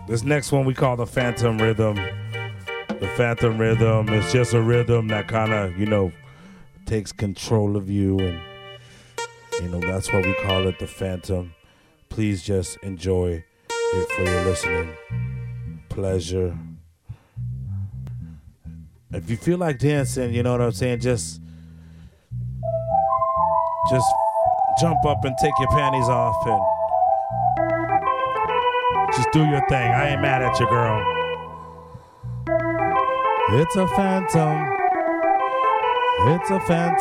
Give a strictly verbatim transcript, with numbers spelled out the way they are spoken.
This next one we call the Phantom Rhythm. The Phantom Rhythm is just a rhythm that kind of, you know, takes control of you, and you know that's why we call it the Phantom. Please just enjoy it for your listening pleasure. If you feel like dancing, you know what I'm saying, just just jump up and take your panties off and just do your thing. I ain't mad at you, girl. It's a phantom. It's a phantom.